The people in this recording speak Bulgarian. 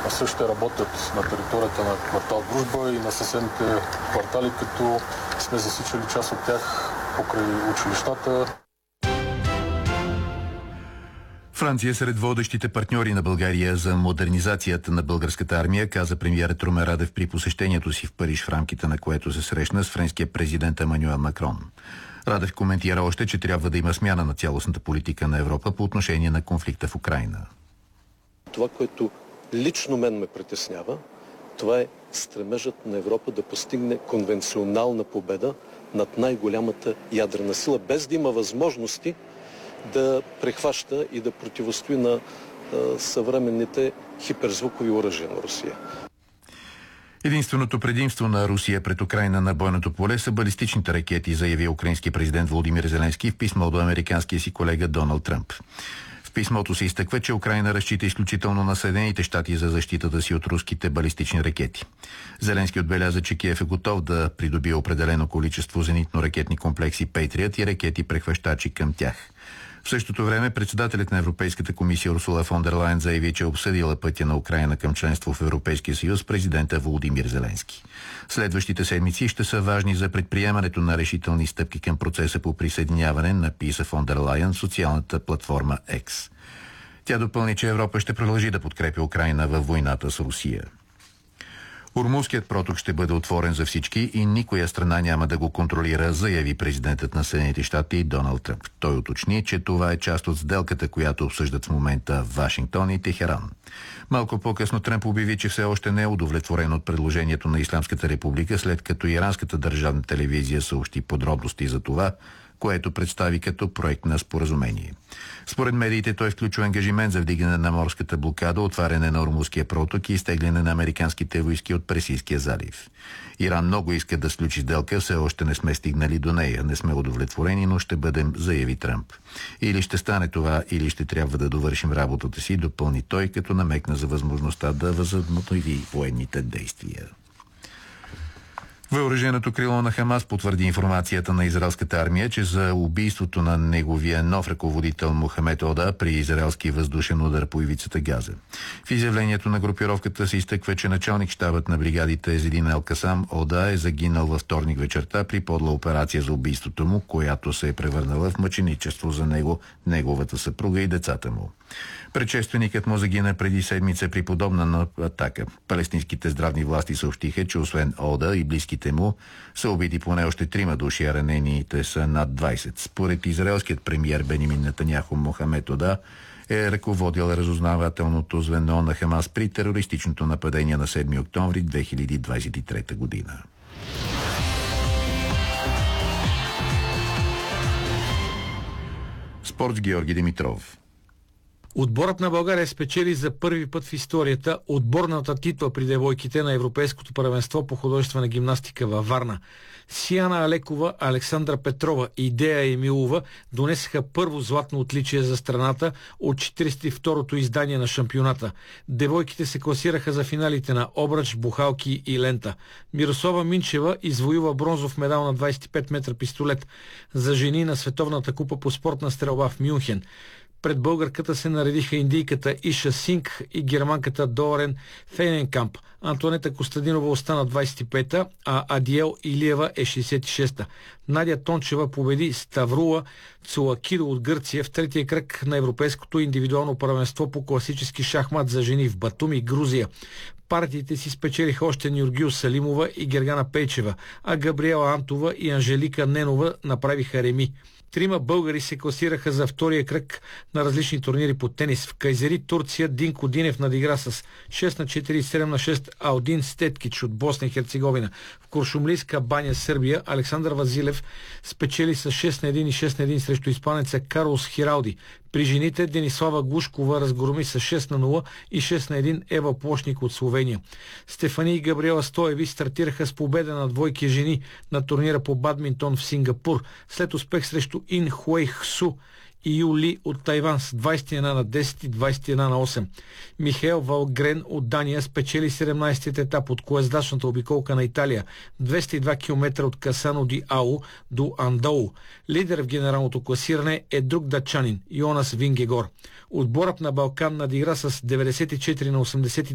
също ще работят на територията на квартал Дружба и на съседните квартали, като сме засичали част от тях покрай училищата. Франция е сред водещите партньори на България за модернизацията на българската армия, каза премиерът Румен Радев при посещението си в Париж, в рамките на което се срещна с френския президент Емануел Макрон. Радев коментира още, че трябва да има смяна на цялостната политика на Европа по отношение на конфликта в Украйна. Това, което лично мен ме притеснява, това е стремежът на Европа да постигне конвенционална победа над най-голямата ядрена сила, без да има възможности да прехваща и да противостои на съвременните хиперзвукови оръжия на Русия. Единственото предимство на Русия пред Украйна на бойното поле са балистичните ракети, заяви украински президент Володимир Зеленски в писмо до американския си колега Доналд Тръмп. В писмото се изтъква, че Украйна разчита изключително на Съединените щати за защитата си от руските балистични ракети. Зеленски отбеляза, че Киев е готов да придобие определено количество зенитно-ракетни комплекси Пейтриът и ракети прехващачи към тях. В същото време председателят на Европейската комисия Урсула фон дер Лайен заяви, че е обсъдила пътя на Украйна към членство в Европейския съюз с президента Володимир Зеленски. Следващите седмици ще са важни за предприемането на решителни стъпки към процеса по присъединяване, написа фон дер Лайен в социалната платформа X. Тя допълни, че Европа ще продължи да подкрепя Украйна във войната с Русия. Ормузският проток ще бъде отворен за всички и никоя страна няма да го контролира, заяви президентът на Съединените щати Доналд Тръмп. Той уточни, че това е част от сделката, която обсъждат в момента Вашингтон и Техеран. Малко по-късно Тръмп обяви, че все още не е удовлетворен от предложението на Ислямската република, след като иранската държавна телевизия съобщи подробности за това, което представи като проект на споразумение. Според медиите той включва ангажимент за вдигане на морската блокада, отваряне на Ормузския проток и изтегляне на американските войски от Персийския залив. Иран много иска да сключи сделка, все още не сме стигнали до нея. Не сме удовлетворени, но ще бъдем, заяви Тръмп. Или ще стане това, или ще трябва да довършим работата си, допълни той, като намекна за възможността да възобнови военните действия. Въоръженото крило на Хамас потвърди информацията на израелската армия, че за убийството на неговия нов ръководител Мохамед Ода при израелски въздушен удар по ивицата Газа. В изявлението на групировката се изтъква, че началник щабът на бригадите Езедин Ал-Касам Ода е загинал във вторник вечерта при подла операция за убийството му, която се е превърнала в мъченичество за него, неговата съпруга и децата му. Предшественикът му загина преди седмица при подобна атака. Палестинските здравни власти съобщиха, че освен Ода и близките му са убити поне още 3 души, а ранените са над 20. Според израелският премиер Бенямин Нетаняху, Мохамед Ода е ръководил разузнавателното звено на Хамас при терористичното нападение на 7 октомври 2023 година. Спорт с Георги Димитров. Отборът на България спечели за първи път в историята отборната титла при девойките на Европейското първенство по художествена гимнастика във Варна. Сияна Алекова, Александра Петрова и Дея Емилова донесаха първо златно отличие за страната от 42-то издание на шампионата. Девойките се класираха за финалите на обръч, бухалки и лента. Мирослава Минчева извоюва бронзов медал на 25 метра пистолет за жени на Световната купа по спортна стрелба в Мюнхен. Пред българката се наредиха индийката Иша Синг и германката Дорен Фейненкамп. Антонета Костадинова остана 25-та, а Адиел Илиева е 66-та. Надя Тончева победи Ставрула Цулакидо от Гърция в третия кръг на Европейското индивидуално първенство по класически шахмат за жени в Батуми, Грузия. Партиите си спечелиха още Нюргил Салимова и Гергана Пейчева, а Габриела Антова и Анжелика Ненова направиха реми. 3 българи се класираха за втория кръг на различни турнири по тенис. В Кайзери, Турция, Динко Динев надигра с 6-4 и 7-6 Алдин Стеткич от Босна и Херцеговина. В Куршумлийска баня, Сърбия, Александър Вазилев спечели с 6-1 и 6-1 срещу испанеца Карлос Хиралди. При жените Денислава Глушкова разгроми с 6-0 и 6-1 Ева Плошник от Словения. Стефани и Габриела Стоеви стартираха с победа на двойки жени на турнира по бадминтон в Сингапур, след успех срещу Ин Хуей Хсу и Юли от Тайван с 21 на 10 и 21 на 8. Михаел Валгрен от Дания спечели 17-тият етап от колездачната обиколка на Италия, 202 км от Касано ди Ау до Андоу. Лидер в генералното класиране е друг датчанин Йонас Вингегор. Отборът на Балкан надигра с 94 на 82